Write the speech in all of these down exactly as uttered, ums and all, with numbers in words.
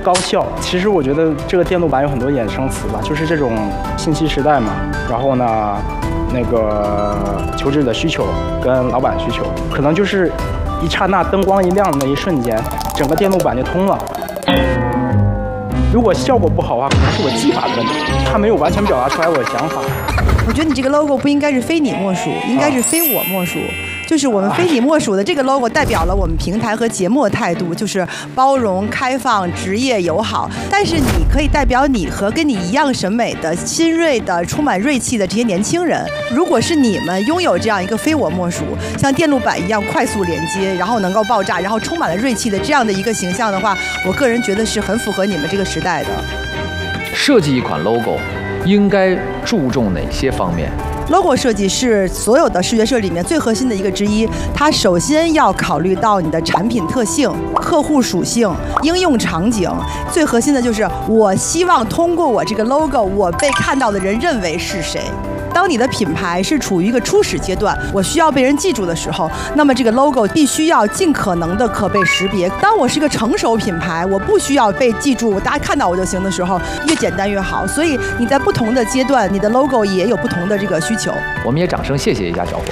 高效。其实我觉得这个电路板有很多衍生词吧，就是这种信息时代嘛。然后呢，那个求职者的需求跟老板的需求，可能就是一刹那灯光一亮的那一瞬间，整个电路板就通了。如果效果不好的话，可能是我技法的问题，它没有完全表达出来我的想法。 我觉得你这个 logo 不应该是非你莫属，应该是非我莫属。就是我们非你莫属的这个 logo 代表了我们平台和节目的态度，就是包容、开放、职业友好。但是你可以代表你和跟你一样审美的、新锐的、充满锐气的这些年轻人。如果是你们拥有这样一个非我莫属，像电路板一样快速连接，然后能够爆炸，然后充满了锐气的这样的一个形象的话，我个人觉得是很符合你们这个时代的。 设计一款 logo 应该注重哪些方面 ？logo 设计是所有的视觉设计里面最核心的一个之一，它首先要考虑到你的产品特性、客户属性、应用场景，最核心的就是我希望通过我这个 logo， 我被看到的人认为是谁。当你的品牌是处于一个初始阶段，我需要被人记住的时候，那么这个 logo 必须要尽可能的可被识别。当我是一个成熟品牌，我不需要被记住，大家看到我就行的时候，越简单越好。所以你在不同的阶段，你的 logo 也有不同的这个需求。 我们也掌声谢谢一下小伙子。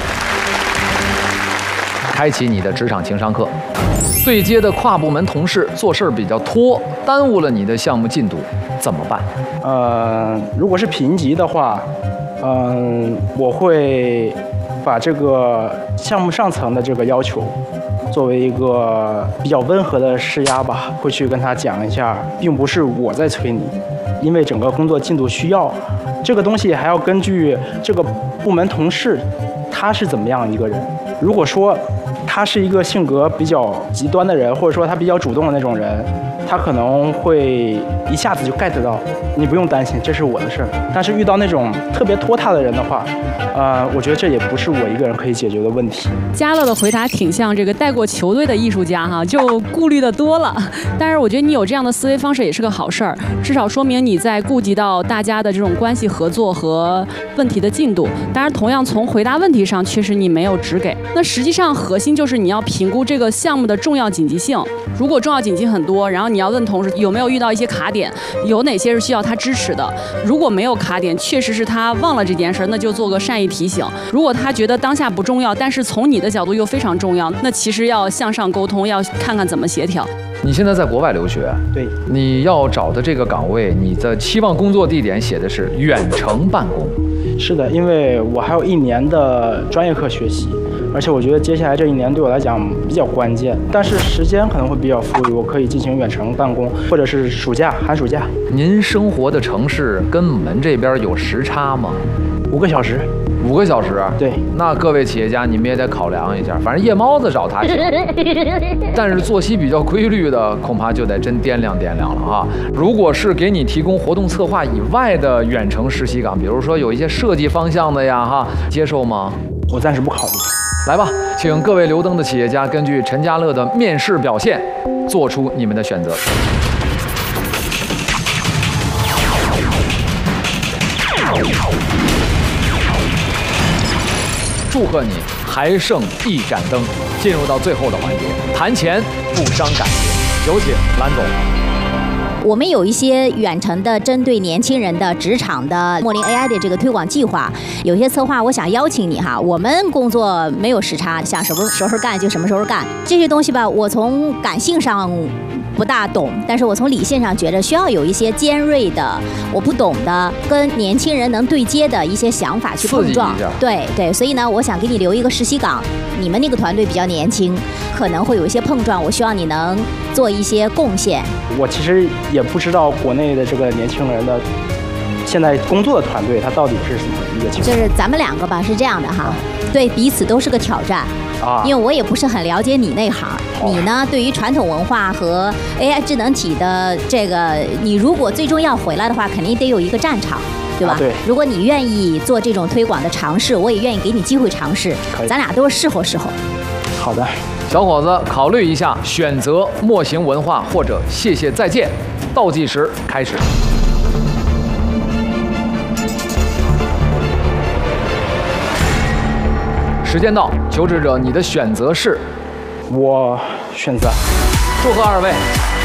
开启你的职场情商课。对接的跨部门同事做事比较拖，耽误了你的项目进度，怎么办？ 呃，如果是评级的话，嗯、呃，我会把这个项目上层的这个要求作为一个比较温和的施压吧，会去跟他讲一下，并不是我在催你，因为整个工作进度需要，这个东西还要根据这个部门同事他是怎么样一个人。如果说他是一个性格比较极端的人，或者说他比较主动的那种人，他可能会一下子就 get 到，你不用担心，这是我的事儿。但是遇到那种特别拖沓的人的话，呃，我觉得这也不是我一个人可以解决的问题。 嘉乐的回答挺像这个带过球队的艺术家哈，就顾虑的多了。但是我觉得你有这样的思维方式也是个好事儿，至少说明你在顾及到大家的这种关系合作和问题的进度。当然，同样从回答问题上，确实你没有只给。那实际上核心就是你要评估这个项目的重要紧急性。如果重要紧急很多，然后你要问同事有没有遇到一些卡点，有哪些是需要他支持的。如果没有卡点，确实是他忘了这件事，那就做个善意提醒。如果他觉得当下不重要，但是从你的角度又非常重要，那其实要向上沟通，要看看怎么协调。 你现在在国外留学， 对， 你要找的这个岗位，你的期望工作地点写的是远程办公。 是的，因为我还有一年的专业课学习，而且我觉得接下来这一年对我来讲比较关键，但是时间可能会比较富裕，我可以进行远程办公，或者是暑假、寒暑假。 您生活的城市跟我们这边有时差吗？ 五个小时。 五个小时， 对， 那各位企业家你们也得考量一下，反正夜猫子找他行，但是作息比较规律的，恐怕就得真掂量掂量了啊。如果是给你提供活动策划以外的远程实习岗，比如说有一些设计方向的呀，哈，接受吗？ 我暂时不考虑。 来吧，请各位留灯的企业家根据陈家乐的面试表现，做出你们的选择。祝贺你还剩一盏灯，进入到最后的环节，谈钱不伤感情。有请蓝总。 我们有一些远程的针对年轻人的职场的墨林 A I 的这个推广计划，有些策划我想邀请你哈。我们工作没有时差，想什么时候干就什么时候干。这些东西吧，我从感性上不大懂，但是我从理性上觉得需要有一些尖锐的我不懂的跟年轻人能对接的一些想法去碰撞。对对，所以呢，我想给你留一个实习岗。你们那个团队比较年轻，可能会有一些碰撞，我希望你能做一些贡献。 我其实也不知道国内的这个年轻人的现在工作的团队他到底是什么一个情况。 就是咱们两个吧，是这样的哈，对彼此都是个挑战。啊，因为我也不是很了解你那行，你呢对于传统文化和 A I 智能体的这个，你如果最终要回来的话，肯定得有一个战场，对吧？啊，对。如果你愿意做这种推广的尝试，我也愿意给你机会尝试，咱俩都是适合适合。 好的， 小伙子，考虑一下，选择墨形文化或者谢谢再见。倒计时开始。时间到，求职者，你的选择是？ 我选择。 祝贺二位。